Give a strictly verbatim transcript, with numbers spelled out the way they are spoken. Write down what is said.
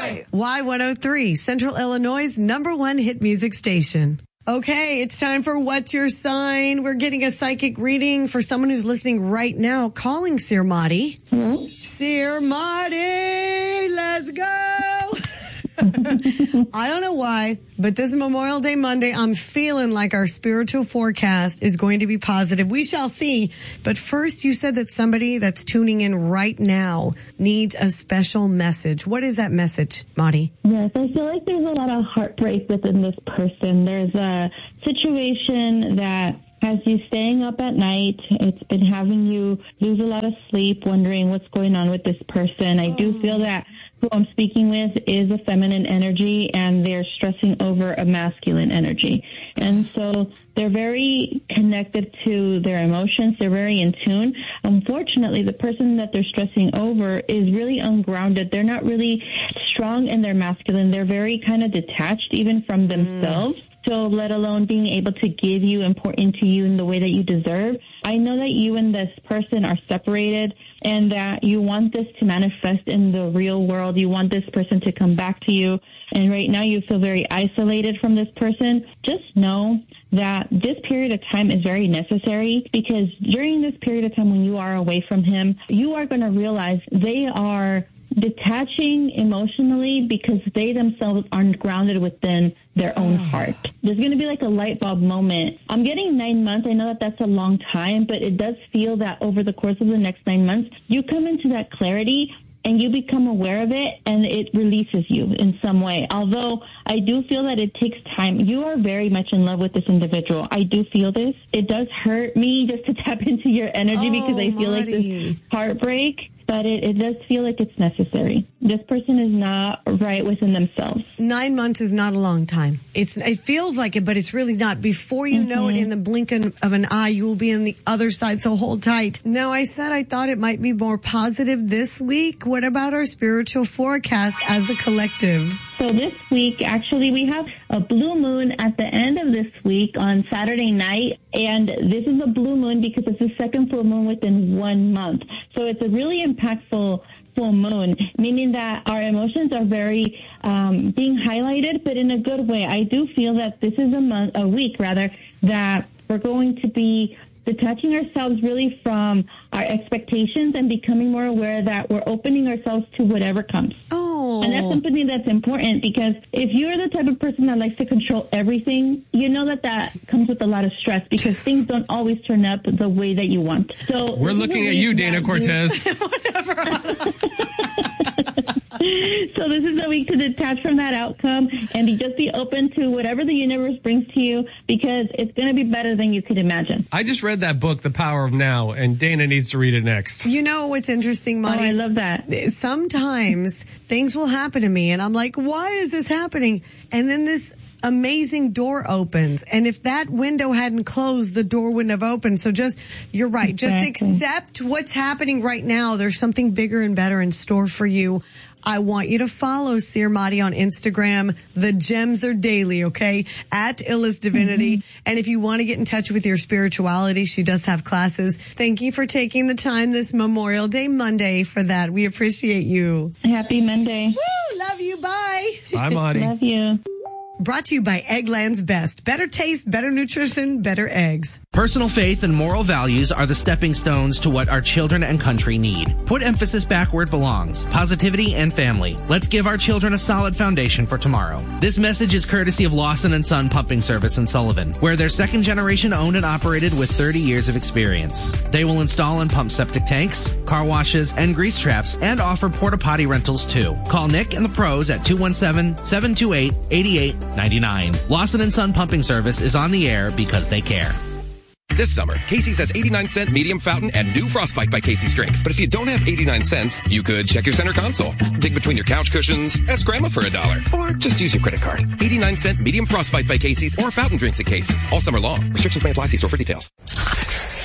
Y. Y one oh three, Central Illinois' number one hit music station. Okay, it's time for What's Your Sign? We're getting a psychic reading for someone who's listening right now, calling Sir Madi. Hello? Sir Madi, let's go! I don't know why, but this Memorial Day Monday, I'm feeling like our spiritual forecast is going to be positive. We shall see. But first, you said that somebody that's tuning in right now needs a special message. What is that message, Madi? Yes, I feel like there's a lot of heartbreak within this person. There's a situation that has you staying up at night. It's been having you lose a lot of sleep, wondering what's going on with this person. I do feel that who I'm speaking with is a feminine energy, and they're stressing over a masculine energy. And so they're very connected to their emotions. They're very in tune. Unfortunately, the person that they're stressing over is really ungrounded. They're not really strong in their masculine. They're very kind of detached even from themselves. Mm. So let alone being able to give you important to you in the way that you deserve. I know that you and this person are separated and that you want this to manifest in the real world. You want this person to come back to you. And right now you feel very isolated from this person. Just know that this period of time is very necessary, because during this period of time when you are away from him, you are going to realize they are detaching emotionally because they themselves aren't grounded within their own heart. There's going to be like a light bulb moment. I'm getting nine months. I know that that's a long time, but it does feel that over the course of the next nine months, you come into that clarity and you become aware of it, and it releases you in some way. Although I do feel that it takes time. You are very much in love with this individual. I do feel this. It does hurt me just to tap into your energy, oh, because I feel Madi. like this heartbreak. But it, it does feel like it's necessary. This person is not right within themselves. Nine months is not a long time. It's It feels like it, but it's really not. Before you mm-hmm. know it, in the blink of an eye, you will be on the other side, so hold tight. Now, I said I thought it might be more positive this week. What about our spiritual forecast as a collective? So this week, actually, we have a blue moon at the end of this week on Saturday night. And this is a blue moon because it's the second full moon within one month. So it's a really impactful full moon, meaning that our emotions are very um, being highlighted, but in a good way. I do feel that this is a month, a week rather, that we're going to be detaching ourselves really from our expectations and becoming more aware that we're opening ourselves to whatever comes. Oh. And that's something that's important, because if you're the type of person that likes to control everything, you know that that comes with a lot of stress, because things don't always turn up the way that you want. So we're looking at you, Dana Cortez. Whatever. So this is a week to detach from that outcome and be, just be open to whatever the universe brings to you, because it's going to be better than you could imagine. I just read that book, The Power of Now, and Dana needs to read it next. You know what's interesting, Madi? Oh, I love that. Sometimes things will happen to me and I'm like, why is this happening? And then this amazing door opens. And if that window hadn't closed, the door wouldn't have opened. So just, you're right. Exactly. Just accept what's happening right now. There's something bigger and better in store for you. I want you to follow Sir Madi on Instagram. The gems are daily, okay? At Illis Divinity. Mm-hmm. And if you want to get in touch with your spirituality, she does have classes. Thank you for taking the time this Memorial Day Monday for that. We appreciate you. Happy Monday. Woo! Love you. Bye. Bye, Madi. Love you. Brought to you by Eggland's Best. Better taste, better nutrition, better eggs. Personal faith and moral values are the stepping stones to what our children and country need. Put emphasis back where it belongs. Positivity and family. Let's give our children a solid foundation for tomorrow. This message is courtesy of Lawson and Son Pumping Service in Sullivan, where they're second generation owned and operated with thirty years of experience. They will install and pump septic tanks, car washes, and grease traps, and offer porta potty rentals too. Call Nick and the pros at two one seven, seven two eight, eight eight ninety-nine. Lawson and Son Pumping Service is on the air because they care. This summer, Casey's has eighty-nine cent medium fountain and new Frostbite by Casey's drinks. But if you don't have eighty-nine cents, you could check your center console, dig between your couch cushions, ask Grandma for a dollar, or just use your credit card. eighty-nine cent medium Frostbite by Casey's or fountain drinks at Casey's all summer long. Restrictions may apply. See store for details.